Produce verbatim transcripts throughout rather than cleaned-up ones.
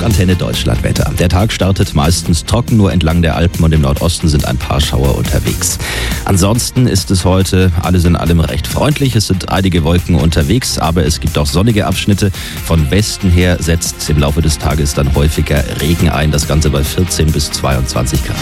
Rockantenne Deutschlandwetter. Der Tag startet meistens trocken, nur entlang der Alpen und im Nordosten sind ein paar Schauer unterwegs. Ansonsten ist es heute alles in allem recht freundlich. Es sind einige Wolken unterwegs, aber es gibt auch sonnige Abschnitte. Von Westen her setzt im Laufe des Tages dann häufiger Regen ein. Das Ganze bei vierzehn bis zweiundzwanzig Grad.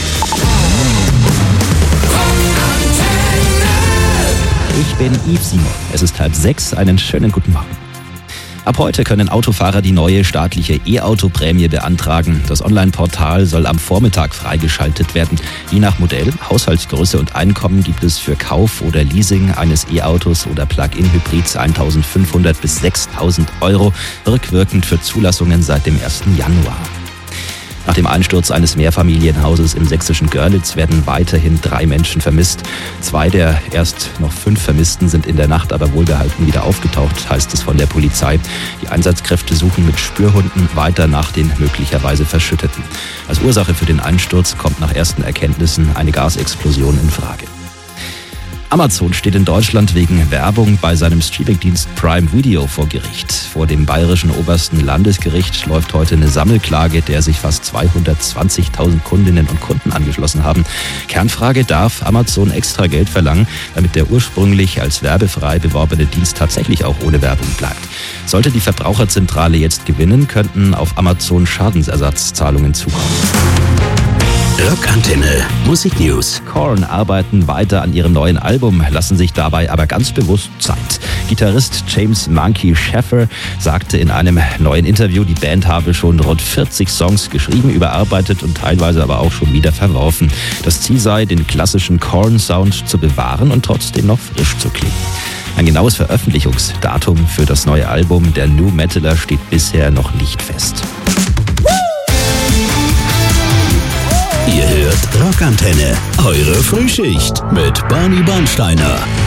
Ich bin Yves Simon. Es ist halb sechs. Einen schönen guten Morgen. Ab heute können Autofahrer die neue staatliche E-Auto-Prämie beantragen. Das Online-Portal soll am Vormittag freigeschaltet werden. Je nach Modell, Haushaltsgröße und Einkommen gibt es für Kauf oder Leasing eines E-Autos oder Plug-in-Hybrids eintausendfünfhundert bis sechstausend Euro, rückwirkend für Zulassungen seit dem ersten Januar. Nach dem Einsturz eines Mehrfamilienhauses im sächsischen Görlitz werden weiterhin drei Menschen vermisst. Zwei der erst noch fünf Vermissten sind in der Nacht aber wohlbehalten wieder aufgetaucht, heißt es von der Polizei. Die Einsatzkräfte suchen mit Spürhunden weiter nach den möglicherweise Verschütteten. Als Ursache für den Einsturz kommt nach ersten Erkenntnissen eine Gasexplosion in Frage. Amazon steht in Deutschland wegen Werbung bei seinem Streamingdienst Prime Video vor Gericht. Vor dem bayerischen obersten Landesgericht läuft heute eine Sammelklage, der sich fast zweihundertzwanzigtausend Kundinnen und Kunden angeschlossen haben. Kernfrage: Darf Amazon extra Geld verlangen, damit der ursprünglich als werbefrei beworbene Dienst tatsächlich auch ohne Werbung bleibt? Sollte die Verbraucherzentrale jetzt gewinnen, könnten auf Amazon Schadensersatzzahlungen zukommen. Rockantenne Musik News. Korn arbeiten weiter an ihrem neuen Album, lassen sich dabei aber ganz bewusst Zeit. Gitarrist James Monkey Sheffer sagte in einem neuen Interview, die Band habe schon rund vierzig Songs geschrieben, überarbeitet und teilweise aber auch schon wieder verworfen. Das Ziel sei, den klassischen Korn-Sound zu bewahren und trotzdem noch frisch zu klingen. Ein genaues Veröffentlichungsdatum für das neue Album der Nu Metaler steht bisher noch nicht fest. Ihr hört Rockantenne, eure Frühschicht mit Barney Bernsteiner.